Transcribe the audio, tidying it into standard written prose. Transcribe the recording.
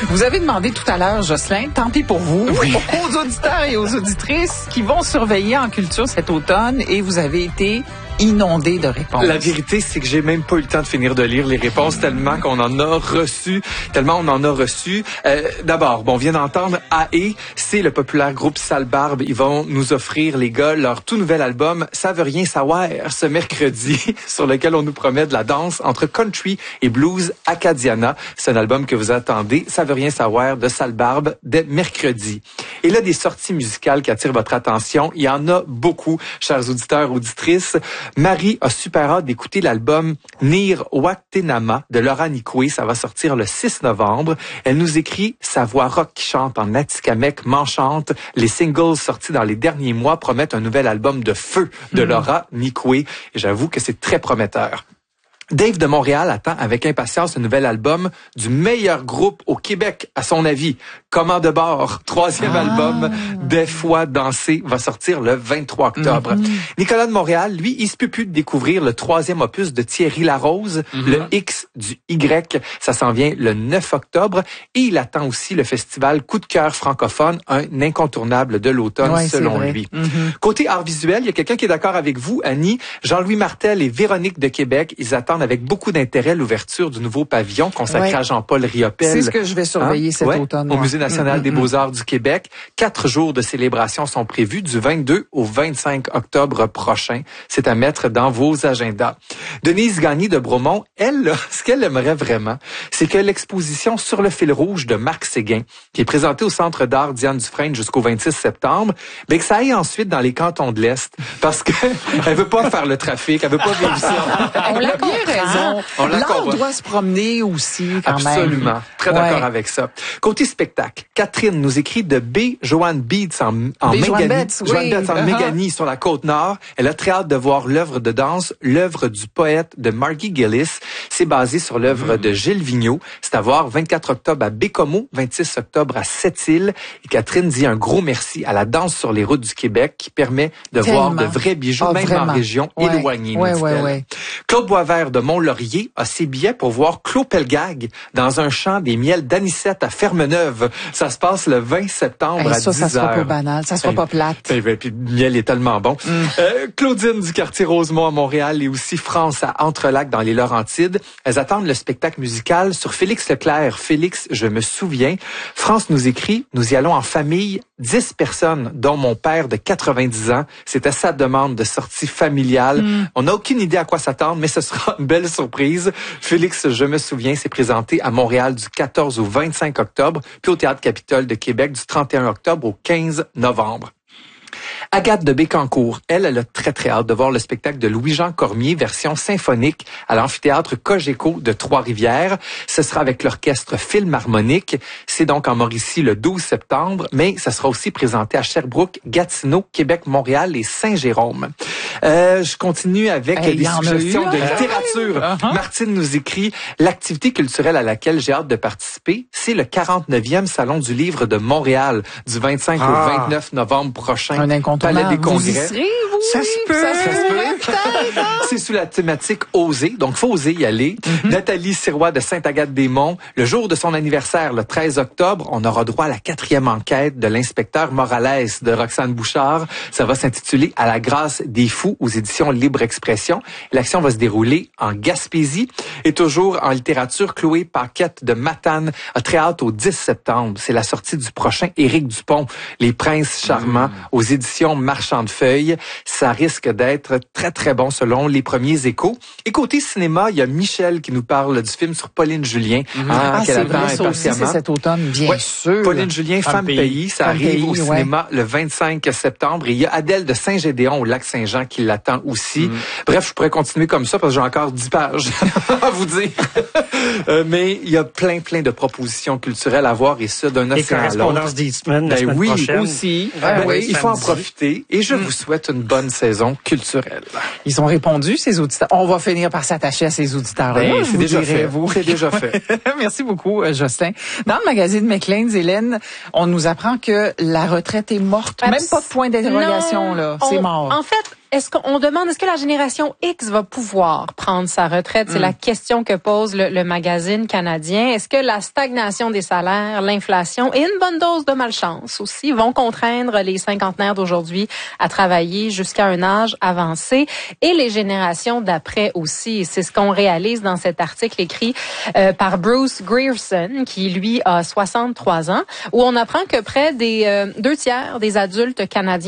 Vous avez demandé tout à l'heure, Jocelyn, tant pis pour vous, aux auditeurs et aux auditrices qui vont surveiller en culture cet automne, et vous avez été inondé de réponses. La vérité, c'est que j'ai même pas eu le temps de finir de lire les réponses tellement on en a reçu. D'abord, on vient d'entendre AE, c'est le populaire groupe Sale Barbe. Ils vont nous offrir, les gars, leur tout nouvel album Ça veut rien savoir ce mercredi, sur lequel on nous promet de la danse entre country et blues acadiana. C'est un album que vous attendez, Ça veut rien savoir de Sale Barbe, dès mercredi. Et là, des sorties musicales qui attirent votre attention, il y en a beaucoup, chers auditeurs, auditrices. Marie a super hâte d'écouter l'album Nir Waktenama de Laura Nikwe. Ça va sortir le 6 novembre. Elle nous écrit « Sa voix rock qui chante en Atikamekw m'enchante. Les singles sortis dans les derniers mois promettent un nouvel album de feu de Laura Nikwe. » Et j'avoue que c'est très prometteur. Dave de Montréal attend avec impatience un nouvel album du meilleur groupe au Québec, à son avis. Comment de bord, 3e album, Des fois dansé, va sortir le 23 octobre. Nicolas de Montréal, lui, il se peut plus de découvrir le 3e opus de Thierry Larose, le X du Y. Ça s'en vient le 9 octobre. Et il attend aussi le festival Coup de cœur francophone, un incontournable de l'automne, selon lui. Côté art visuel, il y a quelqu'un qui est d'accord avec vous, Annie. Jean-Louis Martel et Véronique de Québec, ils attendent avec beaucoup d'intérêt l'ouverture du nouveau pavillon consacré à Jean-Paul Riopelle. C'est ce que je vais surveiller cet automne. Au Musée national des beaux-arts du Québec. 4 jours de célébration sont prévus du 22 au 25 octobre prochain. C'est à mettre dans vos agendas. Denise Gagné de Bromont, elle, là, ce qu'elle aimerait vraiment, c'est que l'exposition Sur le fil rouge de Marc Séguin, qui est présentée au Centre d'art Diane Dufresne jusqu'au 26 septembre, que ça aille ensuite dans les cantons de l'Est, parce que elle veut pas faire le trafic, elle veut pas vivre ici. On l'a bien raison. L'art doit se promener aussi, quand même. Absolument. Très d'accord avec ça. Côté spectacle, Catherine nous écrit de B. Joanne Beats en Méganie. Joanne Beats en Méganie sur la Côte-Nord. Elle a très hâte de voir l'œuvre de danse, l'œuvre du poète de Margie Gillis. C'est basé sur l'œuvre de Gilles Vigneault. C'est à voir 24 octobre à Bécomo, 26 octobre à Sept-Îles. Et Catherine dit un gros merci à la danse sur les routes du Québec qui permet de voir de vrais bijoux, même en région éloignée. Claude Boisvert de Mont-Laurier a ses billets pour voir Claude Pelgag dans un champ des miels d'Anicette à Fermeneuve. Ça se passe le 20 septembre à 10h. Ça sera pas banal, ça sera pas plate. Puis le miel est tellement bon. Claudine du quartier Rosemont à Montréal et aussi France à Entrelacs dans les Laurentides. Elles attendent le spectacle musical sur Félix Leclerc. Félix, je me souviens. France nous écrit, nous y allons en famille, 10 personnes, dont mon père de 90 ans. C'était sa demande de sortie familiale. On n'a aucune idée à quoi s'attendre, mais ce sera une belle surprise. Félix, je me souviens, s'est présenté à Montréal du 14 au 25 octobre, puis au Théâtre Capitole de Québec du 31 octobre au 15 novembre. Agathe de Bécancour, elle a très très hâte de voir le spectacle de Louis-Jean Cormier, version symphonique, à l'amphithéâtre Cogeco de Trois-Rivières. Ce sera avec l'orchestre Philharmonique. C'est donc en Mauricie le 12 septembre, mais ça sera aussi présenté à Sherbrooke, Gatineau, Québec, Montréal et Saint-Jérôme. Je continue avec des suggestions de littérature. Martine nous écrit, l'activité culturelle à laquelle j'ai hâte de participer, c'est le 49e Salon du Livre de Montréal, du 25 au 29 novembre prochain. Un incontournable. Palais des Congrès. Vous y serez, vous? Ça se peut. C'est sous la thématique Oser, donc faut oser y aller. Nathalie Sirois de Sainte-Agathe-des-Monts, le jour de son anniversaire, le 13 octobre, on aura droit à la 4e enquête de l'inspecteur Morales de Roxane Bouchard. Ça va s'intituler À la grâce des fous aux éditions Libre Expression. L'action va se dérouler en Gaspésie. Et toujours en littérature, Chloé Paquette de Matane a très hâte au 10 septembre. C'est la sortie du prochain Éric Dupont, Les Princes charmants, aux éditions Marchand de Feuilles. Ça risque d'être très, très bon selon les premiers échos. Et côté cinéma, il y a Michel qui nous parle du film sur Pauline Julien. C'est vrai, ça aussi, c'est cet automne, bien sûr. Pauline Julien, Femme Pays, ça arrive au cinéma le 25 septembre. Et il y a Adèle de Saint-Gédéon au Lac-Saint-Jean qui l'attend aussi. Bref, je pourrais continuer comme ça parce que j'ai encore 10 pages à vous dire. Mais il y a plein de propositions culturelles à voir et ça d'un océan à l'autre. Les correspondances d'Eastman la semaine prochaine. Aussi. Il faut en profiter et je vous souhaite une bonne saison culturelle. Ils ont répondu, ces auditeurs. On va finir par s'attacher à ces auditeurs-là. C'est déjà fait. C'est déjà fait. Merci beaucoup, Jocelyn. Dans le magazine Maclean's, Hélène, on nous apprend que la retraite est morte. Même pas de point d'interrogation, là. C'est mort. En fait, est-ce que la génération X va pouvoir prendre sa retraite? C'est la question que pose le magazine canadien. Est-ce que la stagnation des salaires, l'inflation et une bonne dose de malchance aussi vont contraindre les cinquantenaires d'aujourd'hui à travailler jusqu'à un âge avancé et les générations d'après aussi? C'est ce qu'on réalise dans cet article écrit par Bruce Grierson, qui lui a 63 ans, où on apprend que près des 2 tiers des adultes canadiens